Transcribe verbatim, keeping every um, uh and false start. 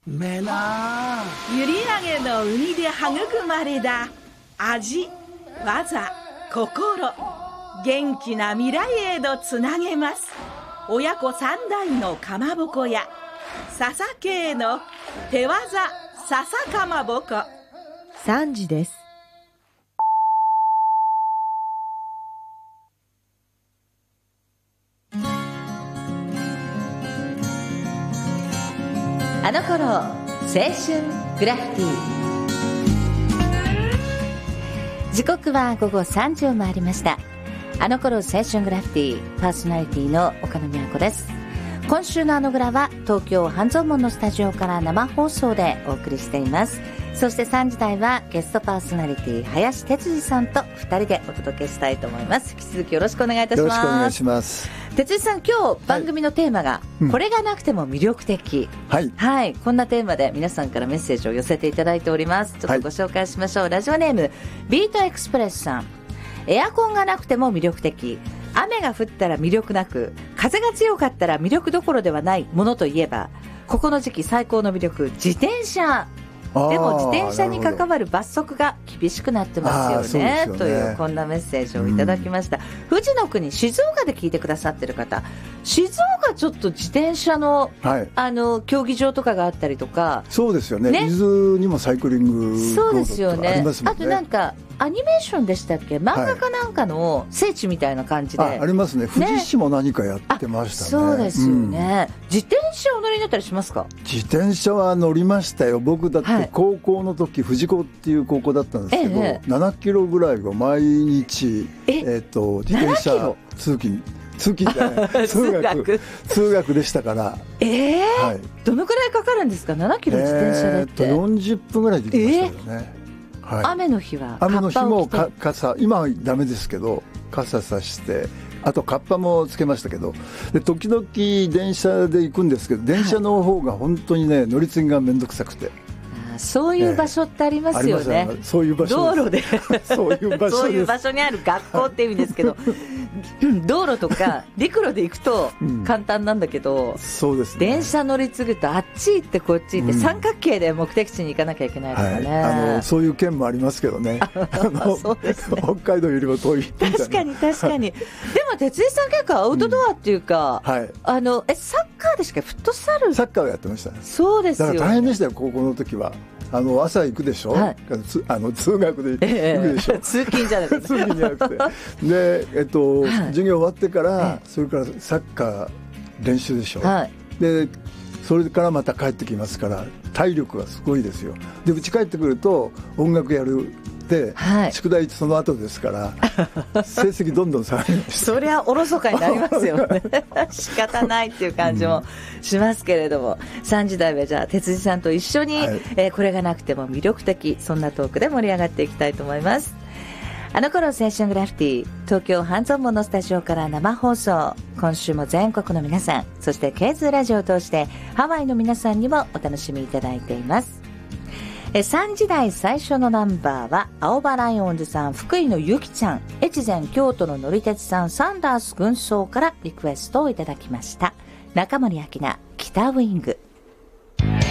めな閖上の海で育まれた味、技、心、元気な未来へとつなげます。親子三代のかまぼこ屋、笹家の手技笹かまぼこ。 さんじです。あの頃青春グラフィティ。時刻は午後さんじを回りました。あの頃青春グラフィティパーソナリティの岡野美和子です。今週のあのグラは東京半蔵門のスタジオから生放送でお送りしています。そしてさんじ台はゲストパーソナリティ林哲司さんとふたりでお届けしたいと思います。引き続きよろしくお願いいたします。 よろしくお願いします。 哲司さん、今日番組のテーマが、はいうん、これがなくても魅力的、はい、はい、こんなテーマで皆さんからメッセージを寄せていただいております。ちょっとご紹介しましょう、はい、ラジオネームビートエクスプレスさん。エアコンがなくても魅力的、雨が降ったら魅力なく、風が強かったら魅力どころではないものといえば、ここの時期最高の魅力、自転車。でも自転車に関わる罰則が厳しくなってますよ ね, よねというこんなメッセージをいただきました、うん、富士の国静岡で聞いてくださってる方、静岡ちょっと自転車 の,、はい、あの競技場とかがあったりとか。 そうですよ ね, ね伊豆にもサイクリングロードとかありますもんね。 あとなんかアニメーションでしたっけ、漫画かなんかの聖地みたいな感じで、はい、 あ, ありますね。富士市も何かやってましたね。 そうですよね、うん、自転車お乗りになったりしますか？ 自転車は乗りましたよ。僕だって高校の時、はい、富士高っていう高校だったんですけど、ええ、ななキロぐらいを毎日え、えー、と自転車通勤通勤じゃない通学通学でしたから。 えーはい、どのくらいかかるんですか？ななキロ自転車でって、 えー、とよんじゅっぷんぐらいで行きましたよね、 えーはい、雨の日は雨の日もか傘、今はダメですけど傘さして、あとカッパもつけましたけど、で時々電車で行くんですけど、電車の方が本当にね、乗り継ぎがめんどくさくて。 そういう場所ってありますよね、 えー、そういう場所道路でそういう場所そういう場所にある学校って意味ですけど道路とか陸路で行くと簡単なんだけど、うん、そうですね、電車乗り継ぐとあっち行ってこっち行って、うん、三角形で目的地に行かなきゃいけないとかね、はい、 あのそういう県もありますけどねあのそうですね、北海道よりも遠い。 確かに確かにでも哲井さん結構アウトドアっていうか、うんはい、あのえサッカーでしかフットサルサッカーをやってました、ね、 そうですよ、 だから大変でしたよ高校の時は。あの朝行くでしょ、はい、あの通学で行くでしょ、ええ、 通勤じゃなくて通勤じゃなくてで、えっとはい、授業終わってから、それからサッカー練習でしょ、はい、でそれからまた帰ってきますから体力がすごいですよ。で家帰ってくると音楽やるで、はい、宿題その後ですから成績どんどん下がりました。 そりゃおろそかになりますよね仕方ないっていう感じもしますけれども、うん、さんじ台はじゃあ哲司さんと一緒に、はい、えー、これがなくても魅力的、そんなトークで盛り上がっていきたいと思います。あの頃青春グラフィティ、東京半蔵門のスタジオから生放送。今週も全国の皆さん、そしてケーズラジオを通してハワイの皆さんにもお楽しみいただいています。さんじ台最初のナンバーは青葉ライオンズさん、福井のゆきちゃん、越前京都ののりてつさん、サンダース軍曹からリクエストをいただきました。中森明菜、北ウイング。